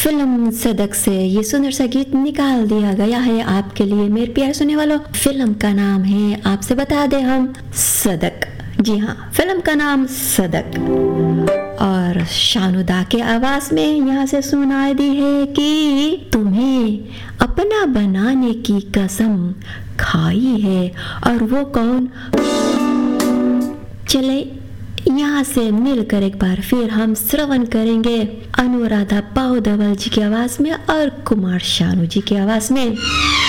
Film सदक से ये सुंदर सा गीत निकाल दिया गया है आपके लिए मेरे प्यारे सुनने वालों। फिल्म का नाम है, आपसे बता दें हम, सदक। जी हाँ, फिल्म का नाम सदक। और शानुदा के आवाज में यहाँ से सुनाई दी है कि तुम्हें अपना बनाने की कसम खाई है। और वो कौन? चले यहाँ से मिलकर एक बार फिर हम श्रवण करेंगे अनुराधा पाउदवल जी की आवाज में और कुमार शानू जी की आवाज में।